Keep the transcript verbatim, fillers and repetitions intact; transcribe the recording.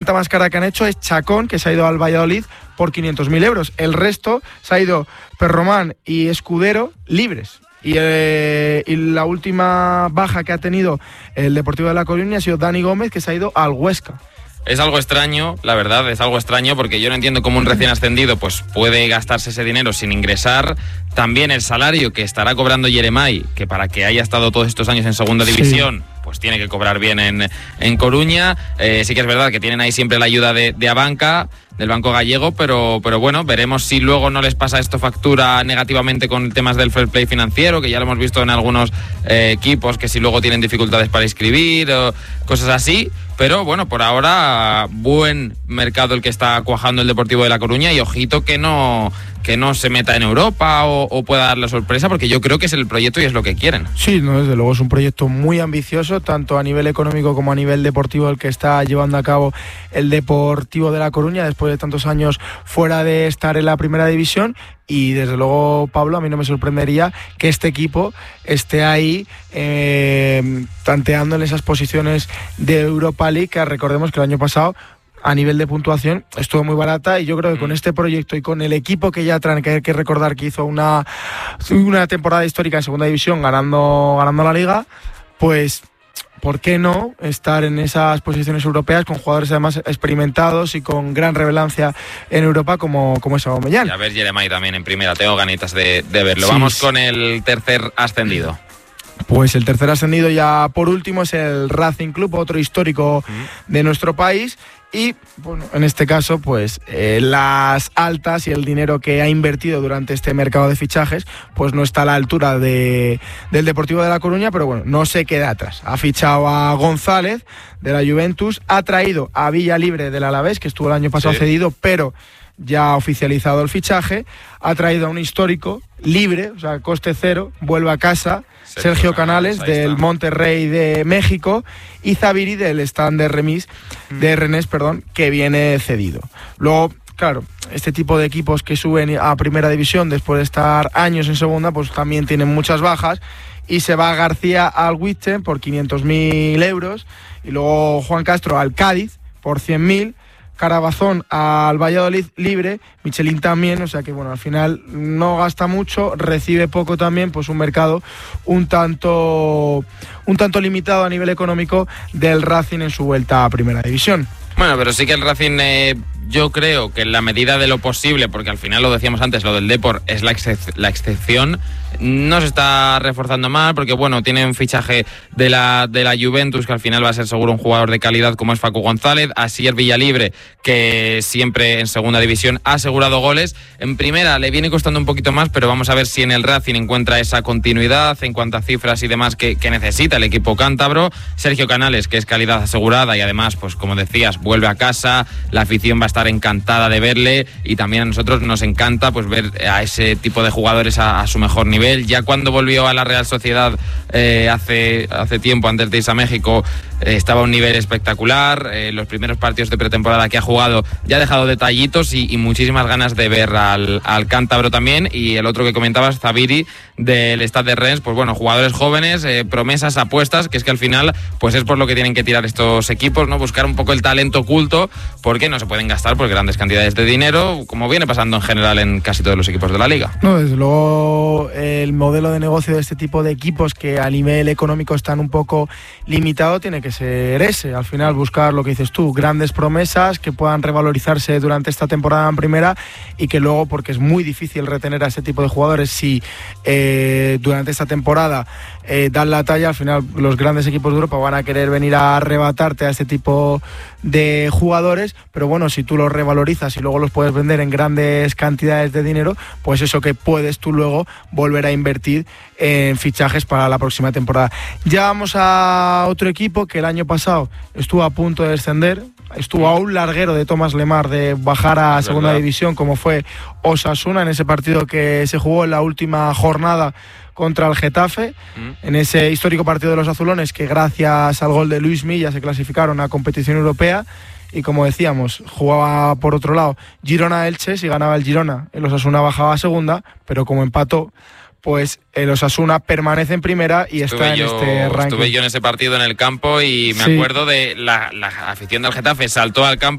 oferta más cara que han hecho es Chacón, que se ha ido al Valladolid por quinientos mil euros. El resto se ha ido Perromán y Escudero libres. Y, eh, y la última baja que ha tenido el Deportivo de La Coruña ha sido Dani Gómez, que se ha ido al Huesca. Es algo extraño, la verdad, es algo extraño porque yo no entiendo cómo un recién ascendido pues puede gastarse ese dinero sin ingresar. También el salario que estará cobrando Yeremay, que para que haya estado todos estos años en segunda división, sí, pues tiene que cobrar bien en, en Coruña. Eh, sí que es verdad que tienen ahí siempre la ayuda de, de Abanca, del Banco Gallego, pero, pero bueno, veremos si luego no les pasa esto factura negativamente con temas del fair play financiero, que ya lo hemos visto en algunos eh, equipos, que si luego tienen dificultades para inscribir o cosas así. Pero bueno, por ahora buen mercado el que está cuajando el Deportivo de La Coruña, y ojito que no, que no se meta en Europa o, o pueda dar la sorpresa, porque yo creo que es el proyecto y es lo que quieren. Sí, no, desde luego es un proyecto muy ambicioso, tanto a nivel económico como a nivel deportivo, el que está llevando a cabo el Deportivo de La Coruña después de tantos años fuera de estar en la primera división. Y desde luego, Pablo, a mí no me sorprendería que este equipo esté ahí eh, tanteando en esas posiciones de Europa League, que recordemos que el año pasado a nivel de puntuación estuvo muy barata, y yo creo que con este proyecto y con el equipo que ya traen, que hay que recordar que hizo una, una temporada histórica en segunda división ganando, ganando la liga, pues ¿por qué no estar en esas posiciones europeas con jugadores además experimentados y con gran relevancia en Europa como, como es Aubameyang? Y a ver Yeremay también en primera, tengo ganitas de, de verlo. Sí. Vamos con el tercer ascendido. Pues el tercer ascendido ya por último es el Racing Club, otro histórico mm. de nuestro país. Y bueno, en este caso, pues eh, las altas y el dinero que ha invertido durante este mercado de fichajes, pues no está a la altura de, del Deportivo de La Coruña, pero bueno, no se queda atrás. Ha fichado a González de la Juventus, ha traído a Villalibre del Alavés, que estuvo el año pasado sí. cedido, pero ya ha oficializado el fichaje. Ha traído a un histórico libre, o sea, coste cero, vuelve a casa, Sergio, Sergio Canales, Canales del Monterrey de México, y Zaviri del Stand de Remis, de Rennes, perdón, que viene cedido. Luego, claro, este tipo de equipos que suben a primera división después de estar años en segunda, pues también tienen muchas bajas, y se va García al Witchen por quinientos mil euros, y luego Juan Castro al Cádiz por cien mil, Carabazón al Valladolid libre, Michelin también, o sea que bueno, al final no gasta mucho, recibe poco también, pues un mercado un tanto un tanto limitado a nivel económico del Racing en su vuelta a primera división. Bueno, pero sí que el Racing, eh, yo creo que en la medida de lo posible, porque al final lo decíamos antes, lo del Depor es la, excep- la excepción, no se está reforzando mal, porque bueno, tiene un fichaje de la, de la Juventus, que al final va a ser seguro un jugador de calidad como es Facu González, Asier Villalibre, que siempre en segunda división ha asegurado goles, en primera le viene costando un poquito más, pero vamos a ver si en el Racing encuentra esa continuidad en cuanto a cifras y demás que, que necesita el equipo cántabro. Sergio Canales, que es calidad asegurada y además, pues como decías, vuelve a casa, la afición va a estar encantada de verle, y también a nosotros nos encanta pues ver a ese tipo de jugadores a, a su mejor nivel. Ya cuando volvió a la Real Sociedad eh, hace, hace tiempo, antes de irse a México, eh, estaba a un nivel espectacular. Eh, los primeros partidos de pretemporada que ha jugado ya ha dejado detallitos y, y muchísimas ganas de ver al, al cántabro también. Y el otro que comentabas, Zaviri del Stade de Rennes, pues bueno, jugadores jóvenes, eh, promesas, apuestas, que es que al final pues es por lo que tienen que tirar estos equipos, ¿no? Buscar un poco el talento oculto, porque no se pueden gastar por grandes cantidades de dinero, como viene pasando en general en casi todos los equipos de la liga. No, desde luego el modelo de negocio de este tipo de equipos, que a nivel económico están un poco limitados, tiene que ser ese. Al final buscar lo que dices tú, grandes promesas que puedan revalorizarse durante esta temporada en primera, y que luego, porque es muy difícil retener a este tipo de jugadores si eh, durante esta temporada eh, dan la talla, al final los grandes equipos de Europa van a querer venir a arrebatarte a este tipo de jugadores, pero bueno, si tú los revalorizas y luego los puedes vender en grandes cantidades de dinero, pues eso que puedes tú luego volver a invertir en fichajes para la próxima temporada. Ya vamos a otro equipo que el año pasado estuvo a punto de descender, estuvo a un larguero de Tomás Lemar de bajar a segunda división, como fue Osasuna, en ese partido que se jugó en la última jornada contra el Getafe, mm. en ese histórico partido de los azulones, que gracias al gol de Luis Milla se clasificaron a competición europea. Y como decíamos, jugaba por otro lado Girona-Elche, si ganaba el Girona, el Osasuna bajaba a segunda, pero como empató, pues el Osasuna permanece en primera y estuve está en yo, este ranking. Estuve yo en ese partido en el campo y me sí. acuerdo de la, la afición del Getafe saltó al campo